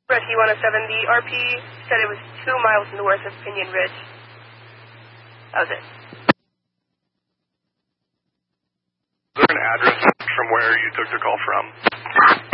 Rescue 107, the RP said it was 2 miles north of Pinion Ridge. That was it. Is there an address from where you took the call from?